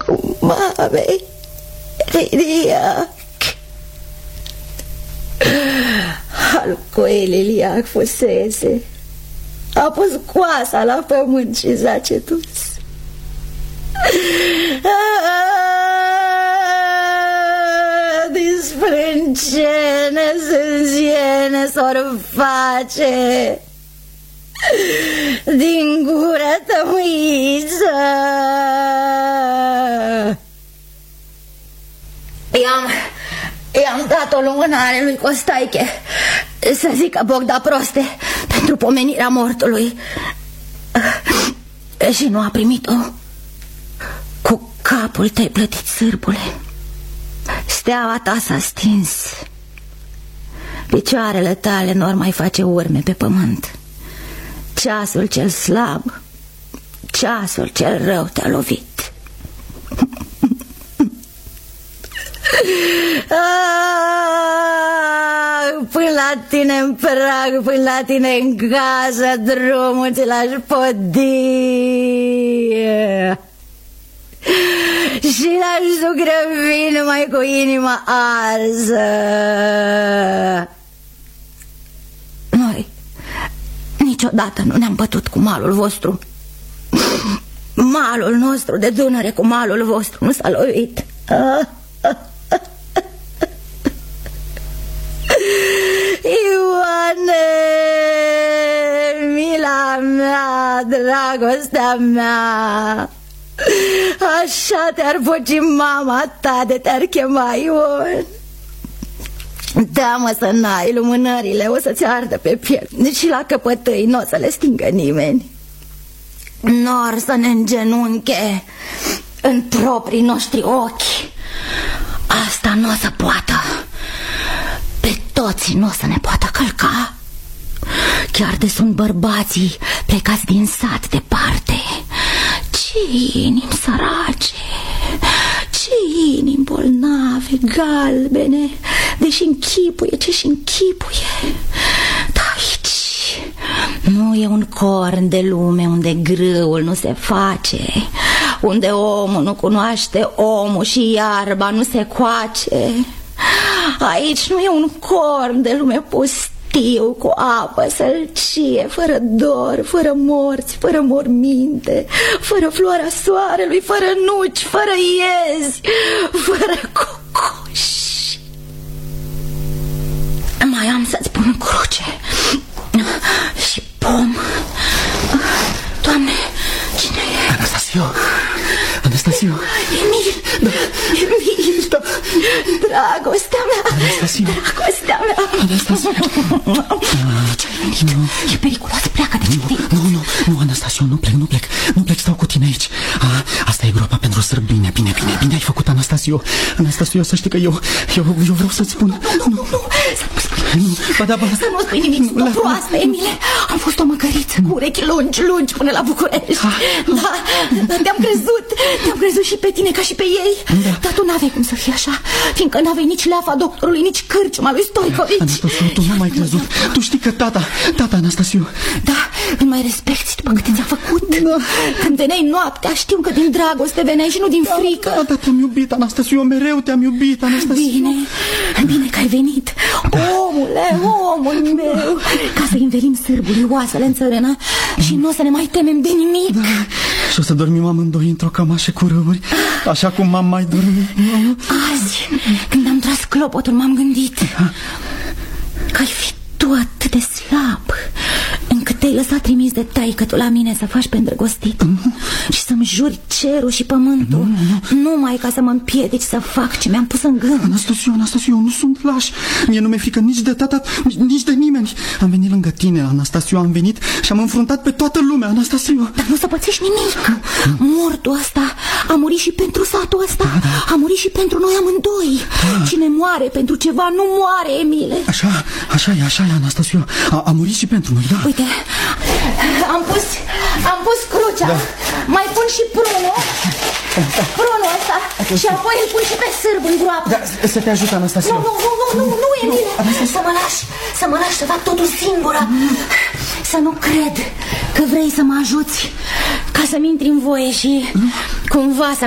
cu mamei Liliac. Al cui Liliac fusese a pus coasa la pământ și zace dus. Din sprâncene, sânziene s-or face, din gură tămâiță. I-am dat o lumânare lui Costaiche să zică Bogda proste pentru pomenirea mortului și nu a primit-o. Cu capul te-ai plătit, sârbule. Steaua ta s-a stins. Picioarele tale n-or mai face urme pe pământ. Ceasul cel slab, ceasul cel rău te-a lovit. Până la tine în prag, până la tine în casă, drumul ți l-aș podi și l-aș zugrăvi numai cu inima arză. Noi niciodată nu ne-am bătut cu malul vostru. Malul nostru de Dunăre cu malul vostru nu s-a lovit. Ioane, mila mea, dragostea mea, așa te-ar foci mama ta de te-ar chema Ion. Da, mă, să n-ai lumânările, o să-ți ardă pe piept și la căpătâi n-o să le stingă nimeni. N-or să ne îngenunche în proprii noștri ochi. Asta nu o să poată. Pe toți nu o să ne poată călca. Chiar de sunt bărbații plecați din sat departe. Ce inimi sărace, ce inimi bolnave, galbene, deși închipuie ce-și închipuie. Dar aici nu e un corn de lume unde grâul nu se face, unde omul nu cunoaște omul și iarba nu se coace. Aici nu e un corn de lume pustiu, cu apă sălcie, fără dor, fără morți, fără morminte, fără floarea soarelui, fără nuci, fără iezi, fără cocoși. Mai am să-ți pun cruce și pom. Doamne, cine e? Anastasio! Anastasio! Emil! Da. Emil! Da. Dragostea mea! Anastasio! Dragostea mea! Anastasio! Ce-ai venit? E periculos, pleacă de tine. Nu, Anastasio, nu plec, stau cu tine aici. Asta e groapa pentru sârb. Bine ai făcut, Anastasio. Anastasio, să știi că eu vreau să-ți spun. Nu, să nu spui. Să nu spui nimic, nu proastă, Emile. Am fost o măcăriță cu urechi lungi până la București. Da, te-am crezut și pe tine ca și pe ei. Dar tu n-aveai cum să fii așa, fiindcă n-aveai nici leafa doctorului, nici cârciuma lui Stoicovici. Anastasio, tu nu m-ai crezut. Tu știi că tata, Anastasio. Da, îl mai respecti după câte ți-a făcut. Când veneai noaptea, știu că din dragoste veneai și nu din frică. Da, te-am iubit, Anastasio, mereu te-am iubit, Anastasio. Bine că ai venit. Omul meu, ca să învelim sârbului oasele în țărână și nu o să ne mai temem de nimic. Da. Și o să dormim amândoi într-o cămașă cu râuri, așa cum m-am mai dormit. Azi, când am tras clopotul, m-am gândit că ai fi tu atât de slab încât te-ai lăsat trimis de taică-tu la mine să faci pe îndrăgostit și să-mi juri cerul și pământul, numai ca să mă împiedici să fac ce mi-am pus în gând. Anastasio, eu nu sunt laș. Mie nu mi-e frică nici de tata, nici de nimeni. Am venit lângă tine, Anastasio, am venit și am înfruntat pe toată lumea, Anastasio. Dar nu să pățești nimic. Mortul ăsta a murit și pentru satul ăsta, a murit și pentru noi amândoi. Cine moare pentru ceva nu moare, Emile. Așa e, Anastasio. A murit și pentru noi, da. Uite, am pus crucea, mai pun și prunul ăsta și apoi îl pun și pe sârb în groapă. Da, să te ajut, Anastasio. Nu, Emile, să mă lași să fac totul singură. Să nu cred că vrei să mă ajuți ca să-mi intri în voie și cumva să